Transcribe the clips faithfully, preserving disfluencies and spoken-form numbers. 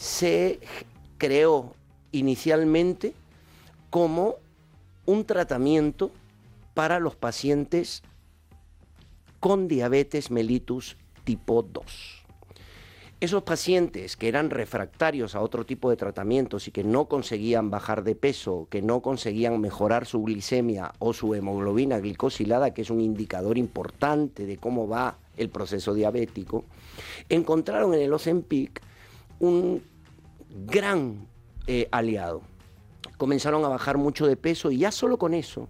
se creó inicialmente como un tratamiento para los pacientes con diabetes mellitus tipo dos. Esos pacientes que eran refractarios a otro tipo de tratamientos y que no conseguían bajar de peso, que no conseguían mejorar su glicemia o su hemoglobina glicosilada, que es un indicador importante de cómo va el proceso diabético, encontraron en el Ozempic un gran eh, aliado. Comenzaron a bajar mucho de peso y ya solo con eso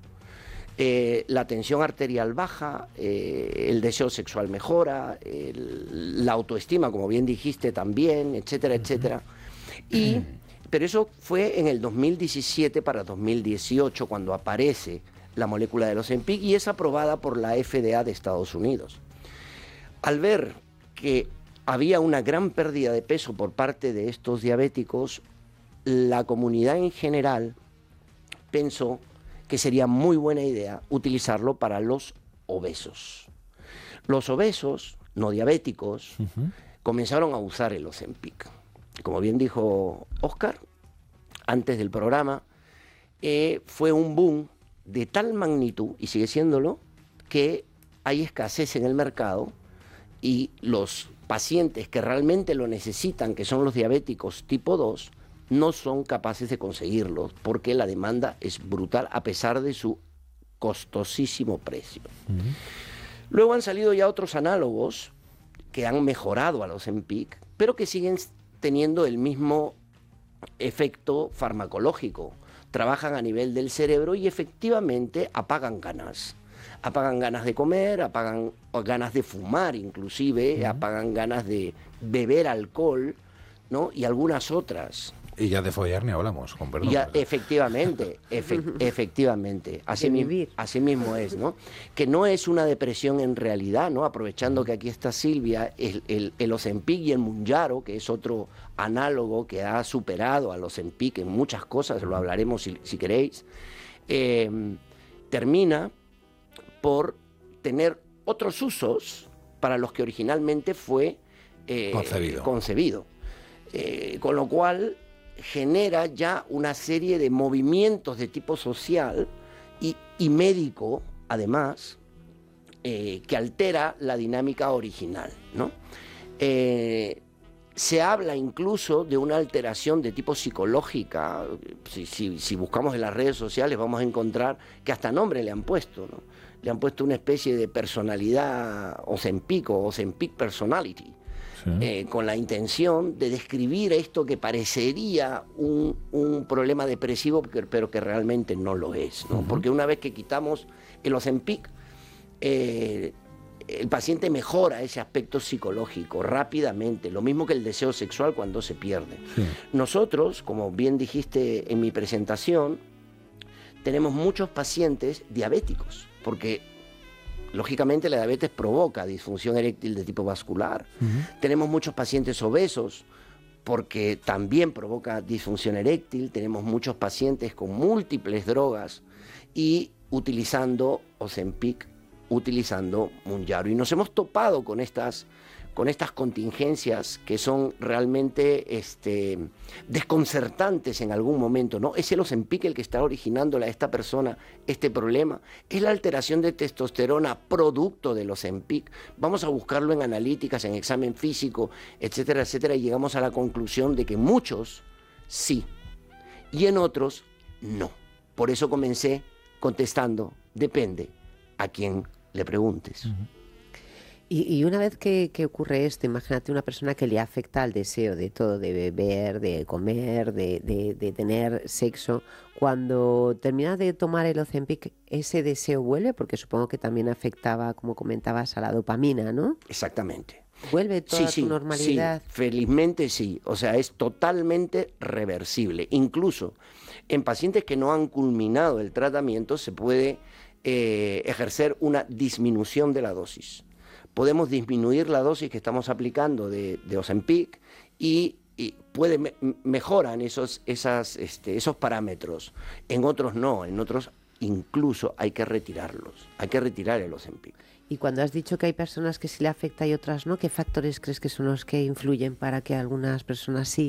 Eh, la tensión arterial baja, eh, el deseo sexual mejora, el, la autoestima, como bien dijiste, también, etcétera, etcétera. Y, pero eso fue en el dos mil diecisiete para dos mil dieciocho, cuando aparece la molécula del Ozempic y es aprobada por la F D A de Estados Unidos. Al ver que había una gran pérdida de peso por parte de estos diabéticos, la comunidad en general pensó que sería muy buena idea utilizarlo para los obesos. Los obesos, no diabéticos, uh-huh. comenzaron a usar el Ozempic. Como bien dijo Óscar, antes del programa, eh, fue un boom de tal magnitud, y sigue siéndolo, que hay escasez en el mercado y los pacientes que realmente lo necesitan, que son los diabéticos tipo dos, no son capaces de conseguirlo porque la demanda es brutal a pesar de su costosísimo precio. Uh-huh. Luego han salido ya otros análogos que han mejorado al Ozempic, pero que siguen teniendo el mismo efecto farmacológico. Trabajan a nivel del cerebro y efectivamente apagan ganas. Apagan ganas de comer, apagan ganas de fumar inclusive, uh-huh. apagan ganas de beber alcohol, ¿no? Y algunas otras. Y ya de follar ni hablamos, con perdón. Ya, efectivamente, efe, efectivamente, así, mi, así mismo es, ¿no? Que no es una depresión en realidad, ¿no? Aprovechando que aquí está Silvia, el, el, el Ozempic y el Mounjaro, que es otro análogo que ha superado al Ozempic en muchas cosas, lo hablaremos si, si queréis, eh, termina por tener otros usos para los que originalmente fue eh, concebido. concebido. Eh, con lo cual genera ya una serie de movimientos de tipo social y, y médico, además, eh, que altera la dinámica original, ¿no? Eh, se habla incluso de una alteración de tipo psicológica. Si, si, si buscamos en las redes sociales vamos a encontrar que hasta nombre le han puesto, ¿no? Le han puesto una especie de personalidad Ozempic o Ozempic personality. Sí. Eh, con la intención de describir esto que parecería un, un problema depresivo, pero que realmente no lo es, ¿no? Uh-huh. Porque una vez que quitamos el Ozempic, eh, el paciente mejora ese aspecto psicológico rápidamente, lo mismo que el deseo sexual cuando se pierde. Sí. Nosotros, como bien dijiste en mi presentación, tenemos muchos pacientes diabéticos, porque lógicamente la diabetes provoca disfunción eréctil de tipo vascular. Uh-huh. Tenemos muchos pacientes obesos porque también provoca disfunción eréctil. Tenemos muchos pacientes con múltiples drogas y utilizando Ozempic, utilizando Mounjaro. Y nos hemos topado con estas, con estas contingencias que son realmente este, desconcertantes en algún momento, ¿no? Es el Ozempic el que está originándole a esta persona este problema. Es la alteración de testosterona producto del Ozempic. Vamos a buscarlo en analíticas, en examen físico, etcétera, etcétera, y llegamos a la conclusión de que muchos sí, y en otros no. Por eso comencé contestando, depende a quién le preguntes. Uh-huh. Y, y una vez que, que ocurre esto, imagínate una persona que le afecta al deseo de todo, de beber, de comer, de, de, de tener sexo. Cuando termina de tomar el Ozempic, ¿ese deseo vuelve? Porque supongo que también afectaba, como comentabas, a la dopamina, ¿no? Exactamente. ¿Vuelve toda sí, sí, tu normalidad? Sí, felizmente sí. O sea, es totalmente reversible. Incluso en pacientes que no han culminado el tratamiento se puede eh, ejercer una disminución de la dosis. Podemos disminuir la dosis que estamos aplicando de, de Ozempic y, y puede me, mejoran esos, esas, este, esos parámetros. En otros no, en otros incluso hay que retirarlos, hay que retirar el Ozempic. Y cuando has dicho que hay personas que sí le afecta y otras no, ¿qué factores crees que son los que influyen para que algunas personas sí